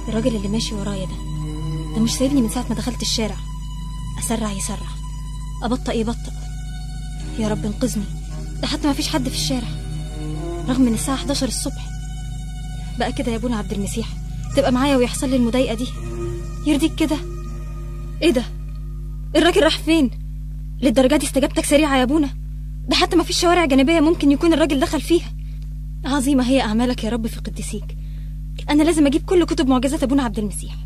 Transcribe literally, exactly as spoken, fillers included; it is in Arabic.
الراجل اللي ماشي ورايا ده ده مش سايبني من ساعة ما دخلت الشارع. أسرع يسرع، أبطأ يبطأ. يا رب انقذني، ده حتى ما فيش حد في الشارع رغم من الساعة حداشر الصبح. بقى كده يا ابونا عبد المسيح تبقى معايا ويحصل لي المضايقة دي؟ يرضيك كده؟ ايه ده؟ الراجل راح فين؟ للدرجة دي استجابتك سريعة يا ابونا؟ ده حتى ما فيش شوارع جانبية ممكن يكون الراجل دخل فيها. عظيمة هي أعمالك يا رب في قديسيك. أنا لازم أجيب كل كتب معجزات ابونا عبد المسيح.